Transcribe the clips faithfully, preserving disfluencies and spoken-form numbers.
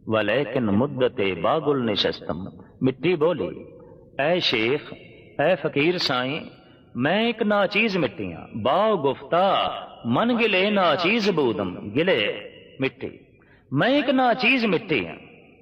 वलैकिन मुद्दते बागुल निशस्तम। मिट्टी बोली, ऐ शेख, ऐ फकीर साईं, मैं एक नाचीज मिट्टी हाँ। बाओ गुफ्ता मन गिले नाचीज बूदम। गिले मिट्टी, मैं एक नाचीज मिट्टी हाँ।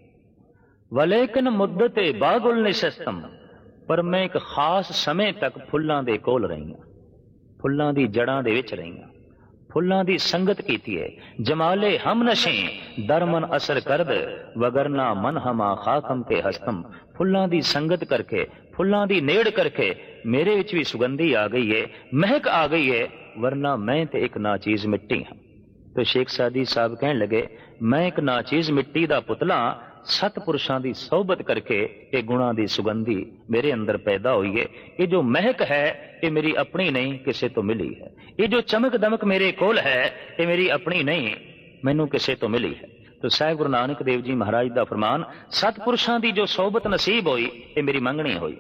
वलैकिन मुद्दते बागुल निशस्तम, पर मैं एक खास समय तक फुल्लां दे कोल रही हाँ, फुल्लां दी जड़ां दे विच रही हाँ, फुल्लां दी संगत कीती है। जमाले हम नशे दरमन असर करद, वगरना मन हमा खाकम के हस्तम। फुल्लां दी संगत करके, फुल्लां दी नेड़ करके मेरे विच भी सुगंधी आ गई है, महक आ गई है, वरना मैं ते एक नाचीज मिट्टी हाँ। तो शेख सादी साहब कहने लगे, मैं एक नाचीज मिट्टी दा पुतला, सतपुरुषां दी सोहबत करके ये गुणा दी सुगंधी मेरे अंदर पैदा हुई है। ये जो महक है ये मेरी अपनी नहीं, किसे तो मिली है। ये जो चमक दमक मेरे कोल है ये मेरी अपनी नहीं, मैनू किसे तो मिली है। तो साहिब गुरु नानक देव जी महाराज दा फरमान, सतपुरुषां दी जो सोहबत नसीब हुई ये मेरी मंगनी हुई,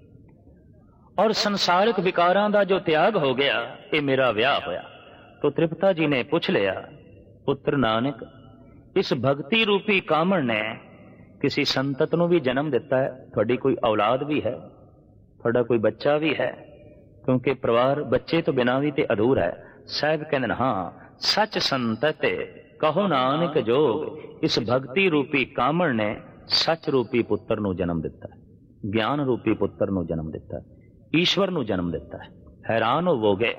और संसारिक विकारां दा जो त्याग हो गया ये मेरा विआह होया। तो त्रिपता जी ने पूछ लिया, पुत्र नानक, इस भक्ति रूपी कामण ने किसी संतत नूं भी जन्म दिता है? थोड़ी कोई औलाद भी है, थोड़ा कोई बच्चा भी है? क्योंकि परिवार बच्चे तो बिना भी ते अधूरा है। साहब कहते हाँ, सच संतत कहो नानक जोग, इस भक्ति रूपी कामण ने सच रूपी पुत्र नूं जन्म दिता है, ज्ञान रूपी पुत्र नूं जन्म दिता है, ईश्वर नूं जन्म दिता है। हैरान होवोगे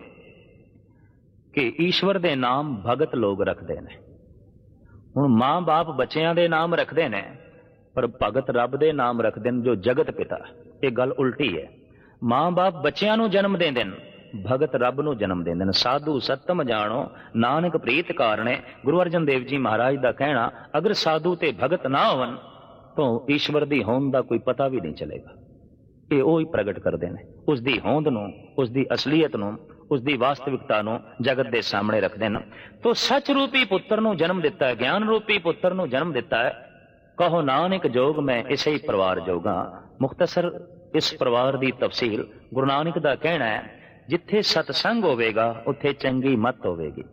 कि ईश्वर दे नाम भगत लोग रखते हैं। हुण मां बाप बच्चियां दे नाम रखते हैं, पर भगत रब दे नाम रखते हैं जो जगत पिता। ये गल उल्टी है। मां बाप बच्चियां नूं जन्म देंदे ने, भगत रब नूं जन्म देंदे ने। साधु सतम जानो नानक प्रीत कारणे। गुरु अर्जन देव जी महाराज दा कहना, अगर साधु ते भगत ना होवन तो ईश्वर दी होंद दा कोई पता भी नहीं चलेगा। ये ओ ही प्रगट करदे ने, उसदी होंद नूं, उसदी असलीयत नूं, उसदी वास्तविकता नूं जगत दे सामने रखदे ने। तो सच रूपी पुत्र नूं जन्म दिता है, ज्ञान रूपी पुत्र नूं जन्म दिता है। कहो नानक जोग, मैं इसे ही परिवार जोगा। मुख्तसर इस परिवार दी तफसील गुरु नानक दा कहना है, जिथे सतसंग होवेगा उत्थे चंगी मत होवेगी,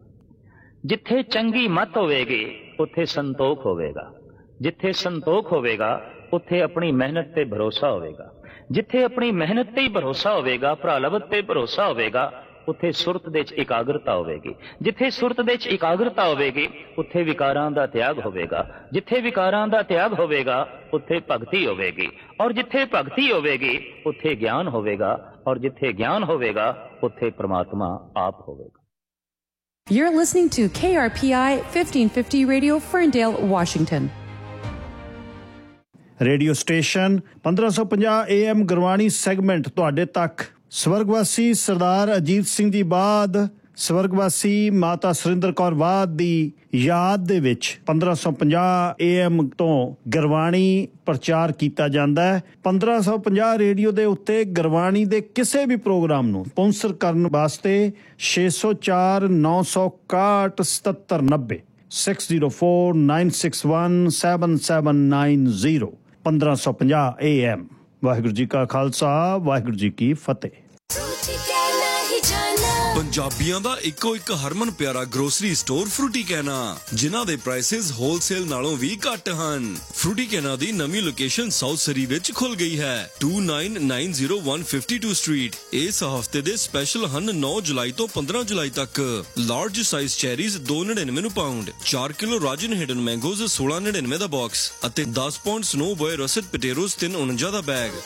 जिथे चंगी मत होवेगी उत्थे संतोख होवेगा, जिथे संतोख होवेगा उत्थे अपनी मेहनत ते भरोसा होवेगा, जिथे अपनी मेहनत ते ही भरोसा होवेगा, भरालवत ते भरोसा होवेगा, उत्थे सुरत दे च एकाग्रता होवेगी, जिथे सुरत दे च एकाग्रता होवेगी उत्थे विकारां दा त्याग होवेगा, जिथे विकारां दा त्याग होवेगा उत्थे भगती होवेगी, और जिथे भगती होवेगी उत्थे ज्ञान होवेगा, और जिथे ज्ञान होवेगा उत्थे परमात्मा आप होवेगा। You're listening to K R P I fifteen fifty Radio, Ferndale, Washington. Radio station पंद्रह सौ पचास ए एम गुरबाणी सैगमेंट तुहाडे तक। स्वर्गवासी सरदार अजीत सिंह जी बाद स्वर्गवासी माता सुरिंदर कौर वाद दी याद दे विच पंद्रह सौ पचास ए एम तो गुरबाणी प्रचार किया जाता है। पंद्रह सौ पचास रेडियो दे उत्ते गुरबाणी दे किसी भी प्रोग्राम नूं स्पॉन्सर करने वास्ते छे सौ चार नौ सौ इकसठ सतहत्तर नब्बे six zero four nine six one seven seven nine zero पंद्रह सौ पचास ए एम। वाहिगुरू जी का खालसा, वाहिगुरू जी की फतेह। पंजाबियों दा इको एक हरमन प्यारा ग्रोसरी स्टोर फ्रूटी कहना, जिन्हां दे प्राइसेस होलसेल नालों भी घट हन। फ्रूटी कहना दी नवी लोकेशन साउथ सरी विच खुल गई है, to nine nine zero one fifty to street. इस हफ्ते दे स्पेशल हन नौ जुलाई तो पंद्रह जुलाई तक। लार्ज साइज चेरीज दो निन्यानवे पाउंड, चार किलो राजन हिडन मैंगोज सोलह निन्यानवे दा बॉक्स अते दस pound snow boy russet potatoes तीन उनंजा दा बैग।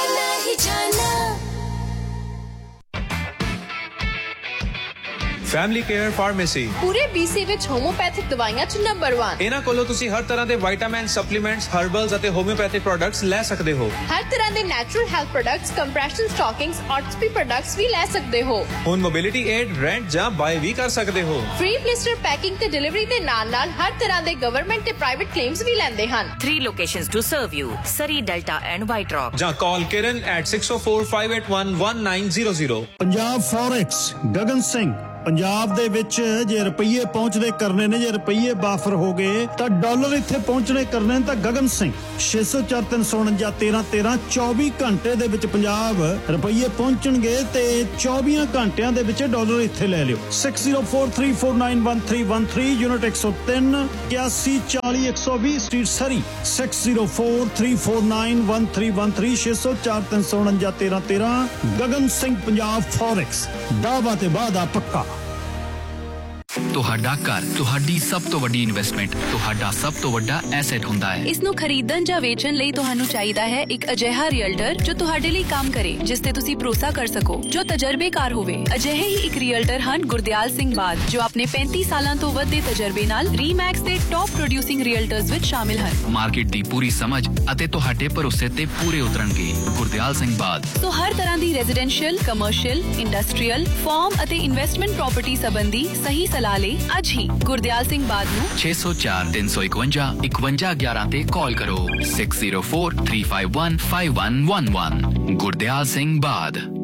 फैमिली केयर फार्मेसी पूरे बीसी विच होम्योपैथिक दवाइयां च नंबर वन। इन्हां कोलों तुसी हर तरह दे विटामिन सप्लीमेंट्स, हर्बल्स अते होम्योपैथिक प्रोडक्ट्स ले सकदे हो। हर तरह दे natural health products, compression stockings, ऑर्थोपी products भी ले सकदे हो। हुण मोबिलिटी एड रेंट जां बाय भी कर सकदे हो। फ्री ब्लिस्टर पैकिंग ते डिलीवरी दे नाल-नाल हर तरह दे गवर्नमेंट ते प्राइवेट क्लेम्स भी लेंदे हन। Three locations to serve you: Surrey, Delta and White Rock. जां call Kiran at six oh four five eight one one nine zero zero। Punjab forex Gagan Singh Punjab ਦੇ ਵਿੱਚ ਜੇ ਰੁਪਈਏ ਪਹੁੰਚਦੇ ਕਰਨੇ ਨੇ, ਜੇ ਰੁਪਈਏ ਬਾਫਰ ਹੋ ਗਏ ਤਾਂ ਡਾਲਰ ਇੱਥੇ ਪਹੁੰਚਣੇ ਕਰਨੇ ਨੇ। ਤਾਂ ਗਗਨ ਸਿੰਘ ਛੇ ਸੌ ਚਾਰ ਤਿੰਨ ਸੌ ਉਣੰਜਾ ਤੇਰਾਂ ਤੇਰਾਂ ਚੌਵੀ ਘੰਟੇ ਦੇ ਵਿੱਚ ਪੰਜਾਬ ਰੁਪਈਏ ਪਹੁੰਚਣਗੇ ਤੇ ਚੌਵੀ ਘੰਟਿਆਂ ਦੇ ਵਿੱਚ ਡਾਲਰ ਇੱਥੇ ਲੈ ਲਿਓ। Six zero four three four nine one three one three unit ਇੱਕ ਸੌ ਤਿੰਨ ਇਕਿਆਸੀ ਚਾਲੀ ਇੱਕ ਸੌ ਵੀਹ ਸਟਰੀਟ ਸਰੀ six zero four three four nine one three one three ਛੇ ਸੌ ਚਾਰ ਤਿੰਨ ਸੌ ਉਣੰਜਾ ਤੇਰਾਂ ਤੇਰਾਂ ਗਗਨ ਸਿੰਘ ਪੰਜਾਬ ਫੋਰੈਕਸ ਦਾਅਵਾ ਤੇ ਵਾਅਦਾ ਪੱਕਾ। ਤੁਹਾਡਾ ਘਰ ਤੁਹਾਡੀ ਸਭ ਤੋਂ ਵੱਡੀ ਇਨਵੈਸਟਮੈਂਟ, ਤੁਹਾਡਾ ਸਭ ਤੋਂ ਵੱਡਾ ਐਸੈਟ ਹੁੰਦਾ ਹੈ। ਇਸ ਨੂੰ ਖਰੀਦਣ ਜਾਂ ਵੇਚਣ ਲਈ ਤੁਹਾਨੂੰ ਚਾਹੀਦਾ ਹੈ ਇੱਕ ਅਜਿਹਾ ਰੀਅਲਟਰ ਜੋ ਤੁਹਾਡੇ ਲਈ ਕੰਮ ਕਰੇ, ਜਿਸ ਤੇ ਤੁਸੀਂ ਭਰੋਸਾ ਕਰ ਸਕੋ, ਜੋ ਤਜਰਬੇਕਾਰ ਹੋਵੇ। ਅਜਿਹੇ ਹੀ ਇੱਕ ਰੀਅਲਟਰ ਹਨ ਗੁਰਦਿਆਲ ਸਿੰਘ ਬਾਦ, ਜੋ ਆਪਣੇ ਪੈਂਤੀ ਸਾਲਾਂ ਤੋਂ ਵੱਧ ਦੇ ਤਜਰਬੇ ਨਾਲ ਰੀਮੈਕਸ ਦੇ ਟੌਪ ਪ੍ਰੋਡਿਊਸਿੰਗ ਰੀਅਲਟਰਸ ਵਿੱਚ ਸ਼ਾਮਿਲ ਹਨ। ਮਾਰਕੀਟ ਦੀ ਪੂਰੀ ਸਮਝ ਅਤੇ ਤੁਹਾਡੇ ਭਰੋਸੇ ਤੇ ਪੂਰੇ ਉਤਰਨਗੇ। ਗੁਰਦਿਆਲ ਸਿੰਘ ਬਾਦ ਤੋਂ ਹਰ ਤਰ੍ਹਾਂ ਦੀ ਰੈਜ਼ੀਡੈਂਸ਼ੀਅਲ, ਕਮਰਸ਼ੀਅਲ, ਇੰਡਸਟਰੀਅਲ, ਫਾਰਮ ਅਤੇ ਇਨਵੈਸਟਮੈਂਟ ਪ੍ਰਾਪਰਟੀ ਸੰਬੰਧੀ ਸਹੀ ਸਲਾਹ ਲਈ ਅੱਜ ਹੀ ਗੁਰਦਿਆਲ ਸਿੰਘ ਬਾਦ ਨੂੰ ਛੇ ਸੌ ਚਾਰ ਤਿੰਨ ਸੌ ਇਕਵੰਜਾ ਇਕਵੰਜਾ ਗਿਆਰਾਂ ਤੇ ਕਾਲ ਕਰੋ। Six zero four three five one five one one one. Gurdial Singh ਬਾਦ।